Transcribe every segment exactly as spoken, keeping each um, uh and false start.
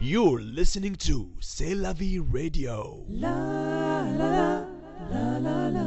You're listening to C'est la vie radio. La la la la la.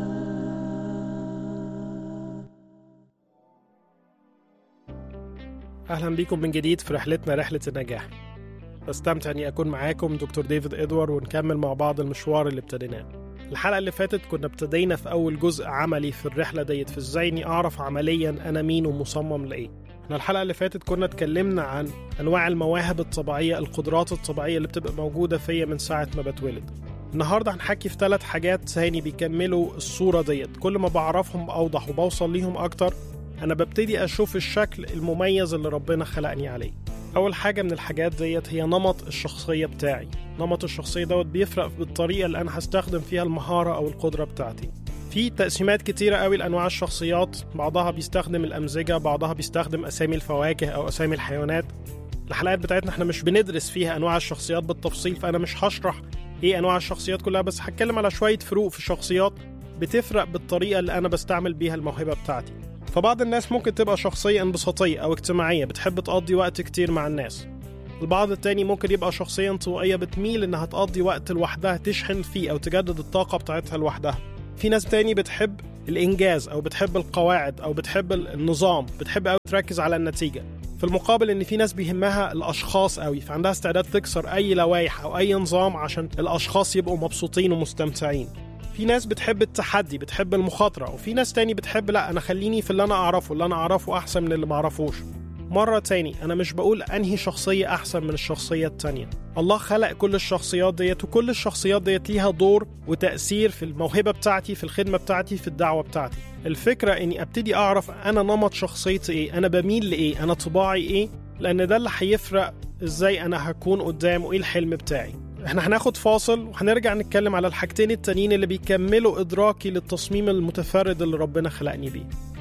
أهلا بيكم من جديد في رحلتنا رحلة النجاح. بستمتع أني أكون معاكم دكتور ديفيد إدوار ونكمل مع بعض المشوار اللي ابتديناه. الحلقة اللي فاتت كنا ابتدينا في أول جزء عملي في الرحلة ديت في إزاي إني أعرف عمليا أنا مين ومصمم لإيه. احنا الحلقة اللي فاتت كنا اتكلمنا عن أنواع المواهب الطبيعية، القدرات الطبيعية اللي بتبقى موجودة فيا من ساعة ما بتولد. النهاردة هنحكي في ثلاث حاجات ثاني بيكملوا الصورة ديت. كل ما بعرفهم أوضح وبوصل ليهم أكتر أنا ببتدي أشوف الشكل المميز اللي ربنا خلقني عليه. أول حاجة من الحاجات ديت هي نمط الشخصية بتاعي. نمط الشخصية دوت بيفرق بالطريقة اللي أنا هستخدم فيها المهارة أو القدرة بتاعتي. في تقسيمات كتيرة قوي لأنواع الشخصيات، بعضها بيستخدم الأمزجة، بعضها بيستخدم أسامي الفواكه أو أسامي الحيوانات. الحلقات بتاعتنا احنا مش بندرس فيها أنواع الشخصيات بالتفصيل، فأنا مش هشرح إيه أنواع الشخصيات كلها، بس هتكلم على شوية فروق في الشخصيات بتفرق بالطريقة اللي أنا بستعمل بيها الموهبة بتاعتي. فبعض الناس ممكن تبقى شخصية انبساطية أو اجتماعية بتحب تقضي وقت كتير مع الناس. البعض التاني ممكن يبقى شخصية انطوائية بتميل إنها تقضي وقت لوحدها تشحن فيه أو تجدد الطاقة بتاعتها لوحدها. في ناس تاني بتحب الإنجاز أو بتحب القواعد أو بتحب النظام، بتحب أو تركز على النتيجة. في المقابل إن في ناس بيهمها الأشخاص أوي، فعندها استعداد تكسر أي لوائح أو أي نظام عشان الأشخاص يبقوا مبسوطين ومستمتعين. في ناس بتحب التحدي، بتحب المخاطرة، وفي ناس تاني بتحب لا أنا خليني في اللي أنا أعرفه، اللي أنا أعرفه أحسن من اللي معرفوش. مرة تاني أنا مش بقول أنهي شخصية أحسن من الشخصية التانية. الله خلق كل الشخصيات ديت، وكل الشخصيات ديت ليها دور وتأثير في الموهبة بتاعتي، في الخدمة بتاعتي، في الدعوة بتاعتي. الفكرة إني أبتدي أعرف أنا نمط شخصيتي إيه، أنا بميل لإيه، أنا طباعي إيه، لأن ده اللي هيفرق إزاي أنا هكون قدام وإيه الحلم بتاعي. احنا هناخد فاصل وهنرجع نتكلم على الحاجتين التانيين اللي بيكملوا إدراكي للتصميم المتفرد اللي ربنا خلقني بيه.